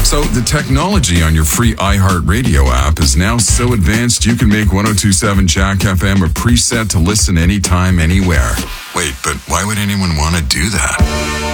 So the technology on your free iHeartRadio app is now so advanced you can make 102.7 Jack FM a preset to listen anytime, anywhere. Wait, but why would anyone want to do that?